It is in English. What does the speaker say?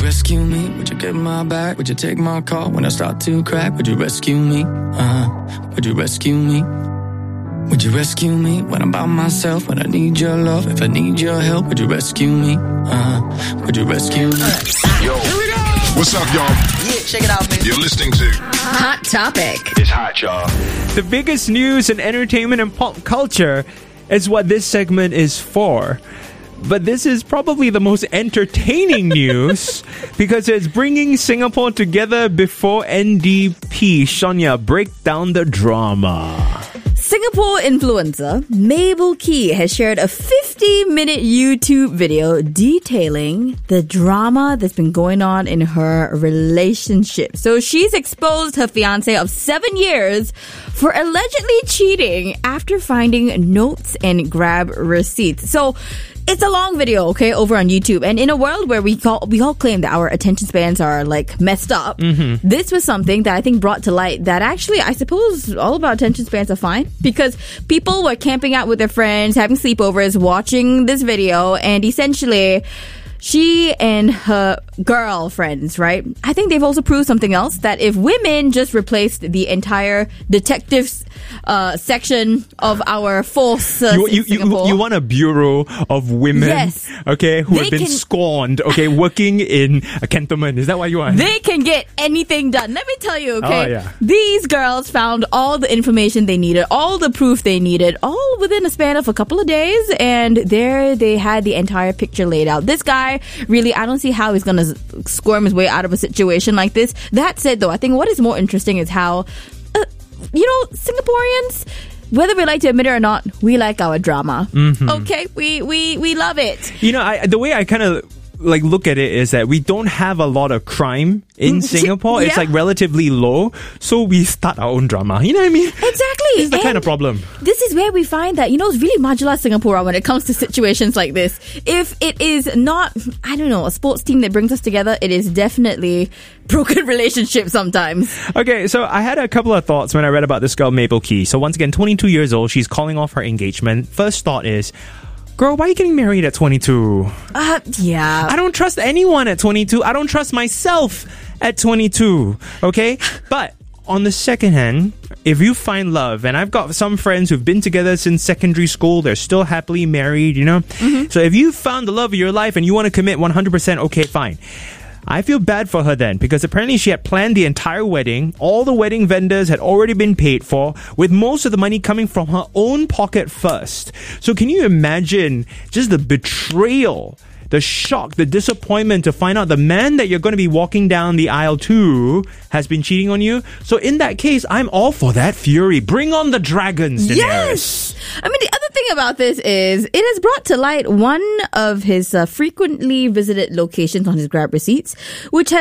rescue me? Would you get my back? Would you take my call when I start to crack? Would you rescue me? Would you rescue me? Would you rescue me when I'm by myself? When I need your love, if I need your help, would you rescue me? Would you rescue me? Yo, here we go. What's up, y'all? Yeah, check it out, man. You're listening to Hot Topic. It's hot, y'all. The biggest news in entertainment and pop culture is what this segment is for. But this is probably the most entertaining news because it's bringing Singapore together before NDP. Shania, break down the drama. Singapore influencer Mabel Key has shared a 50-minute YouTube video detailing the drama that's been going on in her relationship. So she's exposed her fiancé of 7 years for allegedly cheating after finding notes and grab receipts. So it's a long video, okay, over on YouTube. And in a world where we all claim that our attention spans are like messed up, this was something that I think brought to light that actually, I suppose all of our attention spans are fine because people were camping out with their friends, having sleepovers, watching this video, and essentially she and her girlfriends, right? I think they've also proved something else, that if women just replaced the entire detectives section of our force in Singapore. You want a bureau of women, yes, okay, who have been scorned, okay, working in a cantonment. Is that what you want? They can get anything done. Let me tell you, okay? Oh, yeah. These girls found all the information they needed, all the proof they needed, all within a span of a couple of days, and there they had the entire picture laid out. This guy, really, I don't see how he's gonna squirm his way out of a situation like this. That said, though, I think what is more interesting is how, Singaporeans, whether we like to admit it or not, we like our drama. Okay, we love it. You know, the way I kind of look at it is that we don't have a lot of crime in Singapore. Yeah. It's relatively low, so we start our own drama. You know what I mean? Exactly. It's the kind of problem. This is where we find that, it's really marginalized Singapore when it comes to situations like this. If it is not, I don't know, a sports team that brings us together, it is definitely broken relationships sometimes. Okay, so I had a couple of thoughts when I read about this girl, Mabel Key. So once again, 22 years old, she's calling off her engagement. First thought is, girl, why are you getting married at 22? Yeah. I don't trust anyone at 22. I don't trust myself at 22. Okay? But on the second hand, if you find love, and I've got some friends who've been together since secondary school, they're still happily married, So if you found the love of your life and you want to commit 100%, okay, fine. I feel bad for her then, because apparently she had planned the entire wedding. All the wedding vendors had already been paid for, with most of the money coming from her own pocket first. So can you imagine just the betrayal, the shock, the disappointment to find out the man that you're going to be walking down the aisle to has been cheating on you? So in that case, I'm all for that fury. Bring on the dragons, Daenerys. Yes! I mean, the other thing about this is it has brought to light one of his frequently visited locations on his grab receipts, which has